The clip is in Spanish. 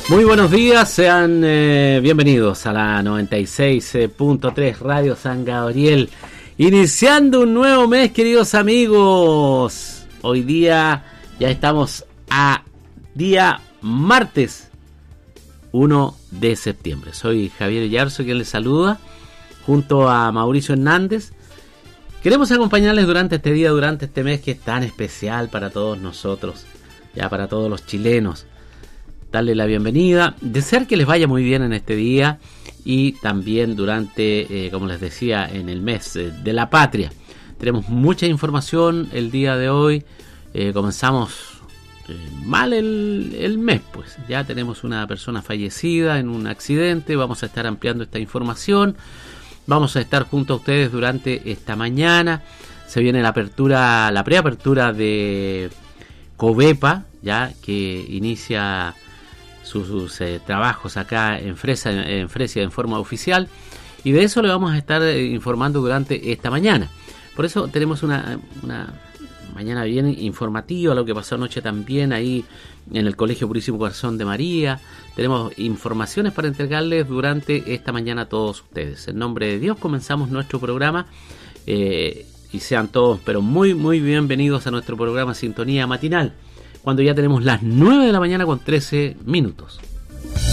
Muy buenos días, sean bienvenidos a la 96.3 Radio San Gabriel. Iniciando un nuevo mes, queridos amigos. Hoy día ya estamos a día martes 1 de septiembre. Soy Javier Yarzo, quien les saluda, junto a Mauricio Hernández. Queremos acompañarles durante este día, durante este mes que es tan especial para todos nosotros, ya para todos los chilenos. Darle la bienvenida, desear que les vaya muy bien en este día y también durante, como les decía, en el mes de la patria. Tenemos mucha información el día de hoy. Comenzamos mal el mes, pues ya tenemos una persona fallecida en un accidente. Vamos a estar ampliando esta información. Vamos a estar junto a ustedes durante esta mañana. Se viene la preapertura de Covepa, ya que inicia sus trabajos acá en Fresia en forma oficial, y de eso le vamos a estar informando durante esta mañana. Por eso tenemos una mañana bien informativa, lo que pasó anoche también ahí en el Colegio Purísimo Corazón de María. Tenemos informaciones para entregarles durante esta mañana a todos ustedes. En nombre de Dios comenzamos nuestro programa, y sean todos pero muy muy bienvenidos a nuestro programa Sintonía Matinal, cuando ya tenemos las 9 de la mañana con 13 minutos.